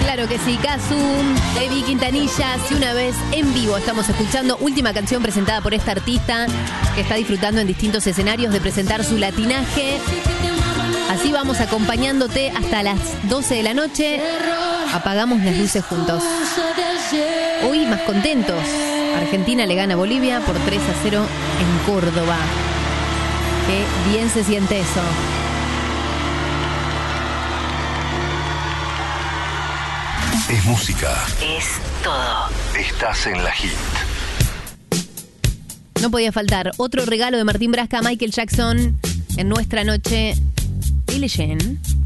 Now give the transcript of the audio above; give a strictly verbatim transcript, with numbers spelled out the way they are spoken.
Claro que sí, Casu, Debbie Quintanilla, si una vez en vivo estamos escuchando última canción presentada por esta artista que está disfrutando en distintos escenarios de presentar su latinaje. Así vamos acompañándote hasta las doce de la noche. Apagamos las luces juntos. Hoy más contentos. Argentina le gana a Bolivia por tres a cero en Córdoba. Qué bien se siente eso. Es música. Es todo. Estás en la hit. No podía faltar otro regalo de Martín Brasca a Michael Jackson en nuestra noche. Billie Jean.